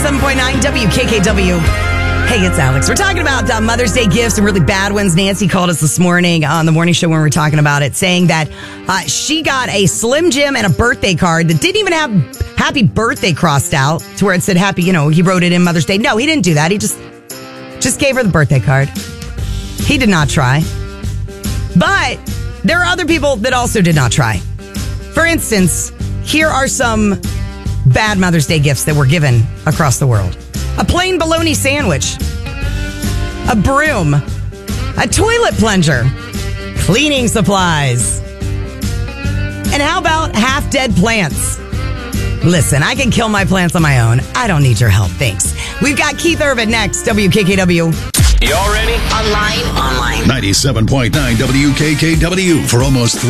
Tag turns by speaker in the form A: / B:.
A: 97.9 WKKW. Hey, it's Alex. We're talking about Mother's Day gifts and really bad ones. Nancy called us this morning on the morning show when we were talking about it, saying that she got a Slim Jim and a birthday card that didn't even have happy birthday crossed out to where it said happy, he wrote it in Mother's Day. No, he didn't do that. He just gave her the birthday card. He did not try. But there are other people that also did not try. For instance, here are some bad Mother's Day gifts that were given across the world. A plain bologna sandwich, a broom, a toilet plunger, cleaning supplies, and how about half-dead plants? Listen, I can kill my plants on my own. I don't need your help, thanks. We've got Keith Urban next, WKKW.
B: Y'all ready?
C: Online.
D: 97.9 WKKW for almost